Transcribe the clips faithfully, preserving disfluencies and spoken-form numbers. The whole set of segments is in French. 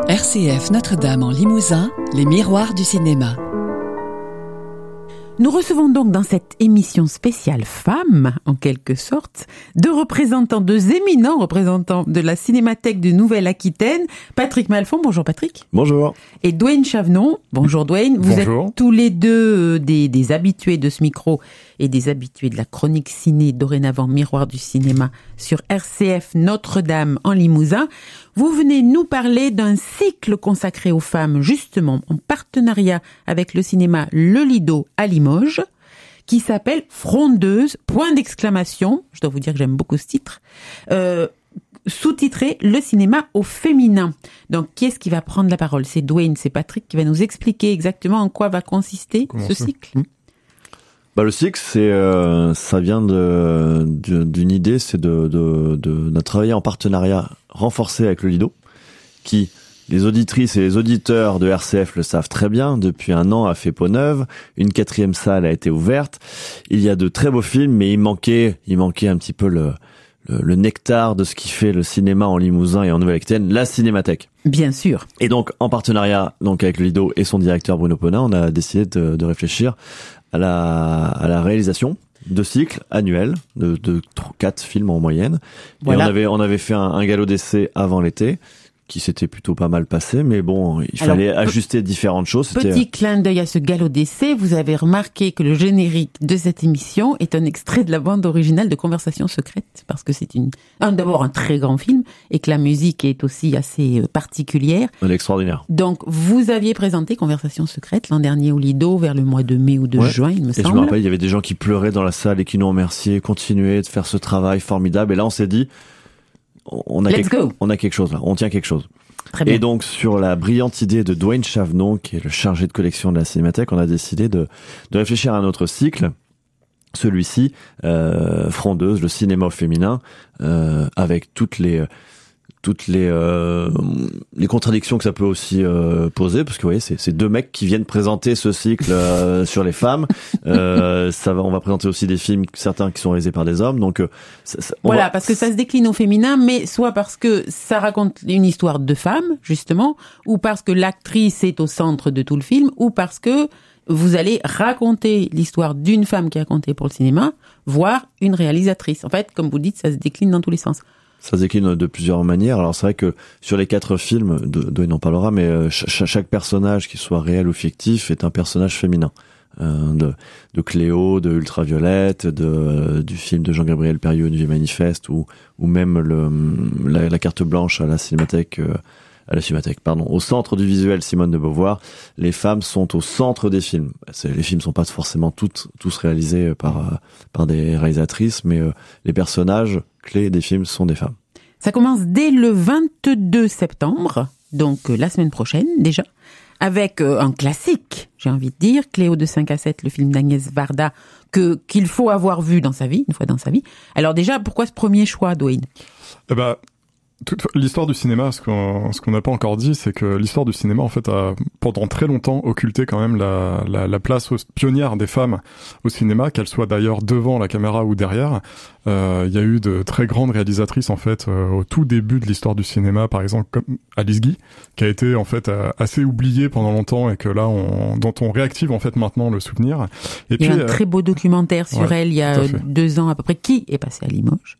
R C F Notre-Dame en Limousin, les miroirs du cinéma. Nous recevons donc dans cette émission spéciale femmes, en quelque sorte, deux représentants, deux éminents représentants de la Cinémathèque de Nouvelle-Aquitaine. Patrick Malfond, bonjour Patrick. Bonjour. Et Dwayne Chavenon, bonjour Dwayne. Vous bonjour. êtes tous les deux des, des habitués de ce micro et des habitués de la chronique ciné, dorénavant Miroir du cinéma, sur R C F Notre-Dame en Limousin. Vous venez nous parler d'un cycle consacré aux femmes, justement, en partenariat avec le cinéma Le Lido à Limoges, qui s'appelle Frondeuse, point d'exclamation, je dois vous dire que j'aime beaucoup ce titre, euh, sous-titré Le cinéma au féminin. Donc, qui est-ce qui va prendre la parole ? C'est Dwayne, c'est Patrick qui va nous expliquer exactement en quoi va consister Comment ce ça cycle. Mmh. Bah, le cycle, c'est, euh, ça vient de, de, d'une idée, c'est de, de, de, de travailler en partenariat renforcé avec le Lido, qui, les auditrices et les auditeurs de R C F le savent très bien, depuis un an a fait peau neuve, une quatrième salle a été ouverte, il y a de très beaux films, mais il manquait, il manquait un petit peu le, le, le nectar de ce qui fait le cinéma en Limousin et en Nouvelle-Aquitaine, la Cinémathèque. Bien sûr. Et donc, en partenariat, donc, avec le Lido et son directeur Bruno Ponin, on a décidé de, de réfléchir à la, à la réalisation de cycles annuels de, de quatre films en moyenne. Voilà. Et on avait, on avait fait un, un galop d'essai avant l'été, qui s'était plutôt pas mal passé, mais bon, il Alors, fallait ajuster différentes choses. Petit C'était... clin d'œil à ce galop d'essai, vous avez remarqué que le générique de cette émission est un extrait de la bande originale de Conversation secrète, parce que c'est une, un, d'abord un très grand film, et que la musique est aussi assez particulière. Elle est extraordinaire. Donc, vous aviez présenté Conversation secrète l'an dernier au Lido, vers le mois de mai ou de ouais. juin, il me et semble. Et je me rappelle, il y avait des gens qui pleuraient dans la salle et qui nous remerciaient, continuaient de faire ce travail formidable, et là on s'est dit, on a, Let's quelque, go. on a quelque chose là, on tient quelque chose. Très bien. Et donc, sur la brillante idée de Dwayne Chavenon, qui est le chargé de collection de la Cinémathèque, on a décidé de, de réfléchir à un autre cycle, celui-ci, euh, Frondeuse, le cinéma au féminin, euh, avec toutes les toutes les euh, les contradictions que ça peut aussi euh, poser, parce que vous voyez, c'est, c'est deux mecs qui viennent présenter ce cycle euh, sur les femmes. Euh, ça va, on va présenter aussi des films, certains qui sont réalisés par des hommes. Donc euh, ça, ça, voilà, va... parce que ça se décline au féminin, mais soit parce que ça raconte une histoire de femme, justement, ou parce que l'actrice est au centre de tout le film, ou parce que vous allez raconter l'histoire d'une femme qui a compté pour le cinéma, voire une réalisatrice. En fait, comme vous dites, ça se décline dans tous les sens. Ça se décline de plusieurs manières. Alors c'est vrai que sur les quatre films, Dwayne en parlera, mais ch- chaque personnage, qu'il soit réel ou fictif, est un personnage féminin. Euh, de, de Cléo, de Ultraviolette, de, euh, du film de Jean-Gabriel Perriot, Nuit manifeste, ou, ou même le, la, la carte blanche à la Cinémathèque, euh, à la Cinémathèque, pardon, au centre du visuel, Simone de Beauvoir. Les femmes sont au centre des films. C'est, les films sont pas forcément toutes, tous réalisés par, euh, par des réalisatrices, mais euh, les personnages clés des films sont des femmes. Ça commence dès le vingt-deux septembre, donc euh, la semaine prochaine déjà, avec euh, un classique, j'ai envie de dire, Cléo de cinq à sept, le film d'Agnès Varda, que, qu'il faut avoir vu dans sa vie, une fois dans sa vie. Alors déjà, pourquoi ce premier choix, Dwayne ? Eh ben, toute, l'histoire du cinéma, ce qu'on ce qu'on n'a pas encore dit, c'est que l'histoire du cinéma, en fait, a pendant très longtemps occulté quand même la, la, la place pionnière des femmes au cinéma, qu'elles soient d'ailleurs devant la caméra ou derrière. Il euh, y a eu de très grandes réalisatrices, en fait, euh, au tout début de l'histoire du cinéma, par exemple comme Alice Guy, qui a été en fait euh, assez oubliée pendant longtemps et que là, on, dont on réactive en fait maintenant le souvenir. Et il y puis, a un euh, très beau documentaire sur ouais, elle il y a deux ans à peu près, qui est passé à Limoges.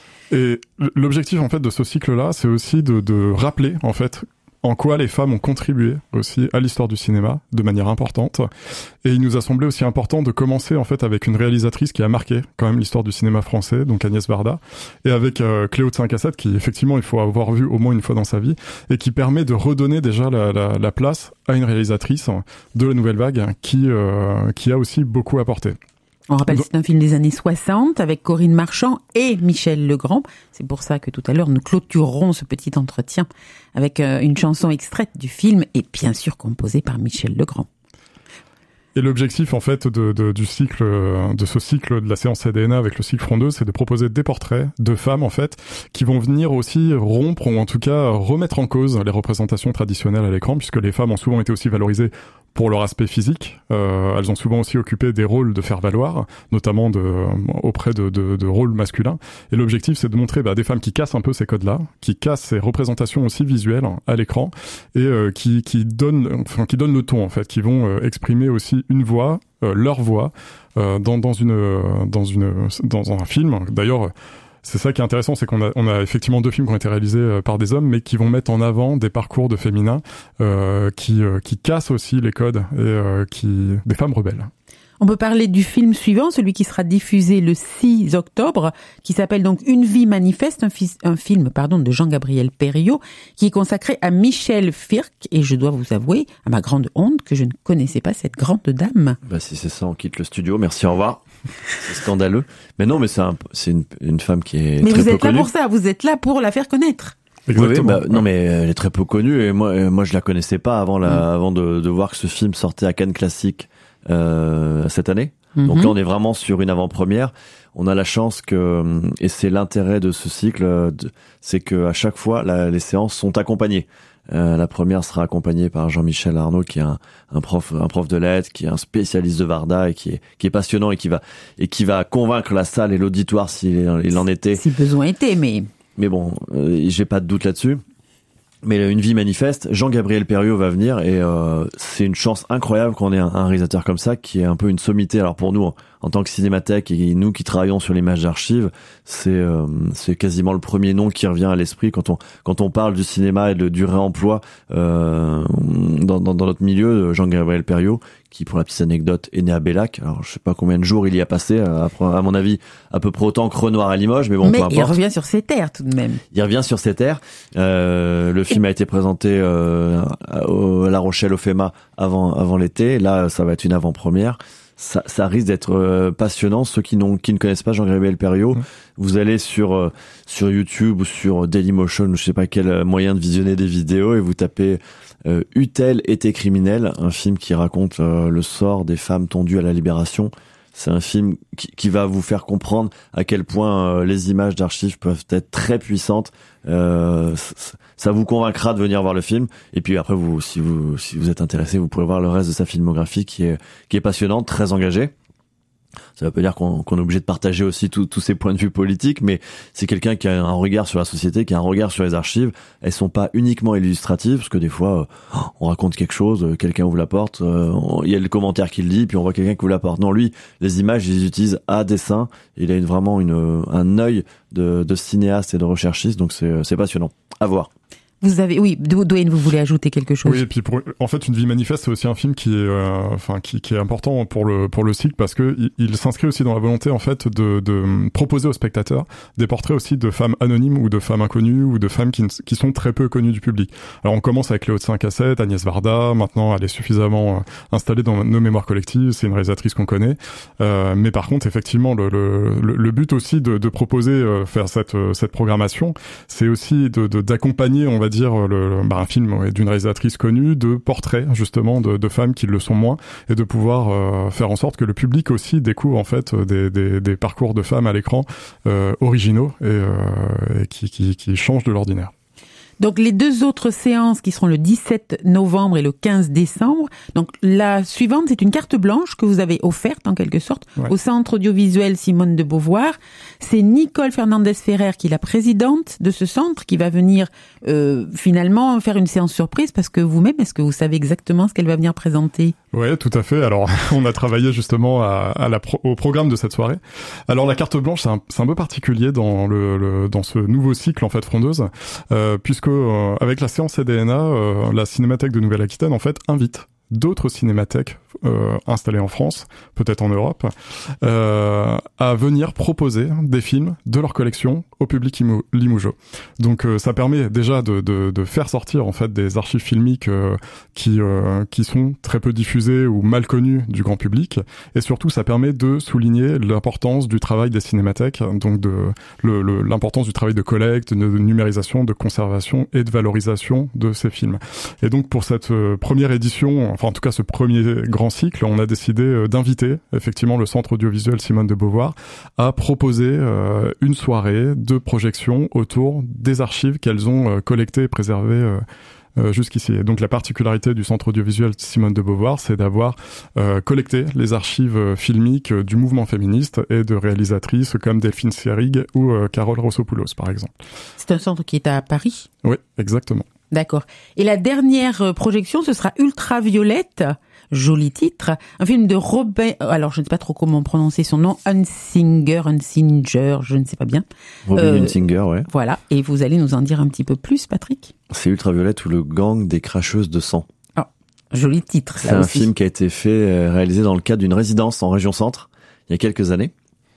Et l'objectif en fait de ce cycle-là, c'est aussi de, de rappeler en fait en quoi les femmes ont contribué aussi à l'histoire du cinéma de manière importante. Et il nous a semblé aussi important de commencer en fait avec une réalisatrice qui a marqué quand même l'histoire du cinéma français, donc Agnès Varda, et avec euh, Cléo de cinq à sept, qui effectivement il faut avoir vu au moins une fois dans sa vie, et qui permet de redonner déjà la, la, la place à une réalisatrice de la nouvelle vague qui, euh, qui a aussi beaucoup apporté. On rappelle, c'est un film des années soixante avec Corinne Marchand et Michel Legrand. C'est pour ça que tout à l'heure, nous clôturerons ce petit entretien avec une chanson extraite du film et bien sûr composée par Michel Legrand. Et l'objectif, en fait, de, de, du cycle, de ce cycle de la séance A D N A avec le cycle Frondeuse, c'est de proposer des portraits de femmes, en fait, qui vont venir aussi rompre ou en tout cas remettre en cause les représentations traditionnelles à l'écran, puisque les femmes ont souvent été aussi valorisées pour leur aspect physique. Euh, elles ont souvent aussi occupé des rôles de faire-valoir, notamment de, euh, auprès de, de, de rôles masculins. Et l'objectif, c'est de montrer bah, des femmes qui cassent un peu ces codes-là, qui cassent ces représentations aussi visuelles hein, à l'écran, et euh, qui, qui, donnent, enfin, qui donnent le ton, en fait, qui vont euh, exprimer aussi une voix, euh, leur voix, euh, dans, dans, une, euh, dans, une, dans un film. D'ailleurs, c'est ça qui est intéressant, c'est qu'on a, on a effectivement deux films qui ont été réalisés euh, par des hommes, mais qui vont mettre en avant des parcours de féminins euh, qui, euh, qui cassent aussi les codes et euh, qui, des femmes rebelles. On peut parler du film suivant, celui qui sera diffusé le six octobre, qui s'appelle donc Une vie manifeste, un, fi- un film pardon, de Jean-Gabriel Perriot, qui est consacré à Michel Firck. Et je dois vous avouer, à ma grande honte, que je ne connaissais pas cette grande dame. Bah si c'est ça, on quitte le studio. Merci, au revoir. C'est scandaleux. Mais non, mais c'est, un, c'est une, une femme qui est mais très peu connue. Mais vous êtes là pour ça, vous êtes là pour la faire connaître. Exactement. Oui, bah, non, mais elle est très peu connue et moi, moi je la connaissais pas avant, la, mmh. avant de, de voir que ce film sortait à Cannes Classique euh, cette année. Mmh. Donc là, on est vraiment sur une avant-première. On a la chance que, et c'est l'intérêt de ce cycle, de, c'est que à chaque fois, la, les séances sont accompagnées. Euh, la première sera accompagnée par Jean-Michel Arnaud, qui est un, un prof, un prof de lettres, qui est un spécialiste de Varda et qui est, qui est passionnant et qui va, et qui va convaincre la salle et l'auditoire s'il il en était. Si besoin était, mais. Mais bon, euh, j'ai pas de doute là-dessus. Mais Une vie manifeste, Jean-Gabriel Perriot va venir et euh, c'est une chance incroyable qu'on ait un, un réalisateur comme ça qui est un peu une sommité. Alors pour nous, en, en tant que Cinémathèque et nous qui travaillons sur l'image d'archives, c'est euh, c'est quasiment le premier nom qui revient à l'esprit quand on quand on parle du cinéma et de, du réemploi euh, dans, dans, dans notre milieu. Jean-Gabriel Perriot, qui pour la petite anecdote est né à Bellac. Alors je sais pas combien de jours il y a passé, à, à mon avis à peu près autant que Renoir à Limoges, mais bon, mais peu importe. Il revient sur ses terres tout de même. Il revient sur ses terres. Euh, le film a été présenté euh, à, à La Rochelle au FEMA avant avant l'été. Là, ça va être une avant-première. Ça, ça risque d'être euh, passionnant. Ceux qui n'ont qui ne connaissent pas Jean-Gabriel Perriot, mmh. vous allez sur euh, sur YouTube ou sur Dailymotion, ou je sais pas quel moyen de visionner des vidéos, et vous tapez euh, Eut-elle été criminelle, un film qui raconte euh, le sort des femmes tondues à la Libération. C'est un film qui, qui va vous faire comprendre à quel point euh, les images d'archives peuvent être très puissantes. Euh, ça vous convaincra de venir voir le film. Et puis après, vous, si vous, si vous êtes intéressé, vous pourrez voir le reste de sa filmographie qui est, qui est passionnante, très engagée. Ça veut pas dire qu'on, qu'on est obligé de partager aussi tous ses points de vue politiques, mais c'est quelqu'un qui a un regard sur la société, qui a un regard sur les archives. Elles sont pas uniquement illustratives, parce que des fois, euh, on raconte quelque chose, quelqu'un ouvre la porte, euh, il y a le commentaire qui le dit, puis on voit quelqu'un qui ouvre la porte. Non, lui, les images, il les utilise à dessein. Il a une, vraiment une, un œil de, de cinéaste et de recherchiste, donc c'est, c'est passionnant. À voir. Vous avez, oui, Dwayne, vous voulez ajouter quelque chose? Oui, et puis pour, en fait, Une vie manifeste, c'est aussi un film qui est, euh, enfin, qui, qui est important pour le pour le cycle parce que il, il s'inscrit aussi dans la volonté en fait de, de proposer aux spectateurs des portraits aussi de femmes anonymes ou de femmes inconnues ou de femmes qui, qui sont très peu connues du public. Alors on commence avec Léo de cinq à sept, Agnès Varda. Maintenant, elle est suffisamment installée dans nos mémoires collectives. C'est une réalisatrice qu'on connaît. Euh, mais par contre, effectivement, le le, le but aussi de, de proposer euh, faire cette cette programmation, c'est aussi de, de d'accompagner, on va dire, dire le, bah, un film d'une réalisatrice connue, de portraits justement de, de femmes qui le sont moins, et de pouvoir euh, faire en sorte que le public aussi découvre en fait des, des, des parcours de femmes à l'écran euh, originaux et, euh, et qui, qui, qui changent de l'ordinaire. Donc les deux autres séances qui seront le dix-sept novembre et le quinze décembre. Donc la suivante, c'est une carte blanche que vous avez offerte en quelque sorte ouais. au Centre audiovisuel Simone de Beauvoir. C'est Nicole Fernandez-Ferrer qui est la présidente de ce centre qui va venir euh, finalement faire une séance surprise parce que vous-même, est-ce que vous savez exactement ce qu'elle va venir présenter ? Ouais, tout à fait. Alors, on a travaillé justement à, à la pro, au programme de cette soirée. Alors, la carte blanche, c'est un, c'est un peu particulier dans le, le dans ce nouveau cycle en fait Frondeuse, euh, puisque euh, avec la séance C D N A, euh, la Cinémathèque de Nouvelle-Aquitaine en fait invite d'autres cinémathèques euh, installées en France, peut-être en Europe, euh, à venir proposer des films de leur collection au public imo- limougeot. Donc euh, ça permet déjà de, de, de faire sortir en fait des archives filmiques euh, qui euh, qui sont très peu diffusées ou mal connues du grand public, et surtout ça permet de souligner l'importance du travail des cinémathèques, donc de le, le, l'importance du travail de collecte, de, de numérisation, de conservation et de valorisation de ces films. Et donc pour cette euh, première édition, enfin en tout cas ce premier grand cycle, on a décidé d'inviter effectivement le Centre audiovisuel Simone de Beauvoir à proposer euh, une soirée de projection autour des archives qu'elles ont euh, collectées et préservées euh, euh, jusqu'ici. Et donc la particularité du Centre audiovisuel Simone de Beauvoir, c'est d'avoir euh, collecté les archives euh, filmiques euh, du mouvement féministe et de réalisatrices comme Delphine Seyrig ou euh, Carole Rossopoulos, par exemple. C'est un centre qui est à Paris ? Oui, exactement. D'accord. Et la dernière projection, ce sera Ultraviolette, joli titre, un film de Robin, alors je ne sais pas trop comment prononcer son nom, Hunsinger, Hunsinger, je ne sais pas bien. Robin euh, Hunsinger, ouais. Voilà, et vous allez nous en dire un petit peu plus, Patrick ? C'est Ultraviolette ou le gang des cracheuses de sang. Oh, joli titre. C'est un aussi. film qui a été fait, réalisé dans le cadre d'une résidence en région centre, il y a quelques années,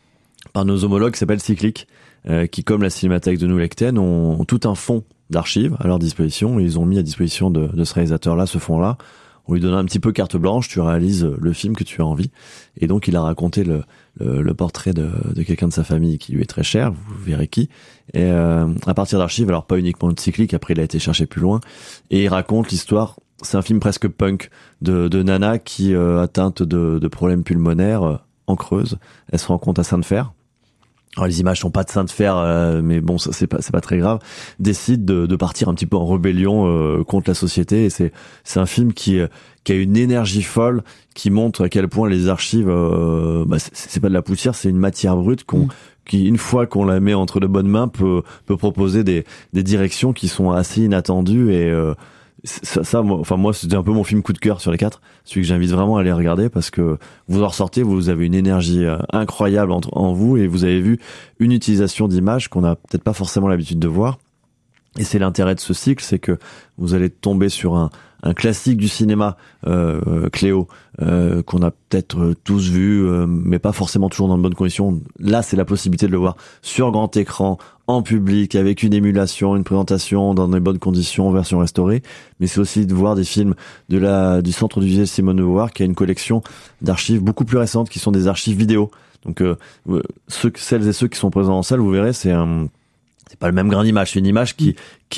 par nos homologues qui s'appellent Cyclic, euh, qui, comme la Cinémathèque de Nouvelle-Aquitaine, ont, ont tout un fonds d'archives à leur disposition, et ils ont mis à disposition de, de ce réalisateur-là ce fonds-là. On lui donne un petit peu carte blanche, tu réalises le film que tu as envie. Et donc, il a raconté le, le, le portrait de, de quelqu'un de sa famille qui lui est très cher, vous verrez qui. Et euh, à partir d'archives, alors pas uniquement de Cyclic, après il a été cherché plus loin, et il raconte l'histoire, c'est un film presque punk, de, de Nana qui, euh, atteinte de, de problèmes pulmonaires, euh, en Creuse, elle se rend compte à Sainte-Fer. Alors, les images sont pas de Sainte-Fer, euh, mais bon, ça, c'est pas c'est pas très grave. Décide de, de partir un petit peu en rébellion euh, contre la société. Et c'est c'est un film qui qui a une énergie folle, qui montre à quel point les archives, euh, bah, c'est, c'est pas de la poussière, c'est une matière brute qu'on mmh. qui, une fois qu'on la met entre de bonnes mains, peut peut proposer des des directions qui sont assez inattendues et euh, ça, ça moi, enfin moi c'était un peu mon film coup de cœur sur les quatre, celui que j'invite vraiment à aller regarder parce que vous en ressortez, vous avez une énergie incroyable en, en vous et vous avez vu une utilisation d'images qu'on n'a peut-être pas forcément l'habitude de voir. Et c'est l'intérêt de ce cycle, c'est que vous allez tomber sur un, un classique du cinéma, euh, Cléo, euh, qu'on a peut-être tous vu, euh, mais pas forcément toujours dans de bonnes conditions. Là, c'est la possibilité de le voir sur grand écran, en public, avec une émulation, une présentation dans des bonnes conditions, version restaurée. Mais c'est aussi de voir des films de la du Centre audiovisuel Simone de Beauvoir, qui a une collection d'archives beaucoup plus récentes, qui sont des archives vidéo. Donc, euh, ceux, celles et ceux qui sont présents en salle, vous verrez, c'est un c'est pas le même grain d'image, c'est une image qui, qui